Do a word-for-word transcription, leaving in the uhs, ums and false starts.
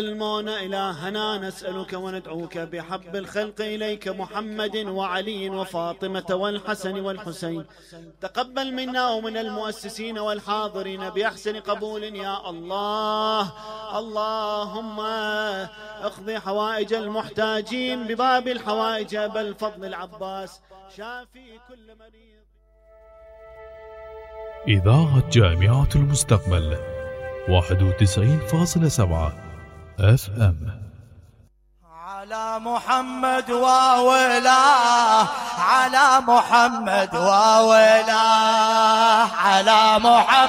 المولى إلهنا نسألك وندعوك بحب الخلق إليك محمد وعلي وفاطمة والحسن والحسين. تقبل منا ومن المؤسسين والحاضرين بأحسن قبول يا الله. اللهم اقضي حوائج المحتاجين بباب الحوائج أبا الفضل العباس، شافي كل مريض. إذاعة جامعة المستقبل واحد وتسعين فاصلة سبعة اف ام. على محمد وولاه، على محمد وولاه، على محمد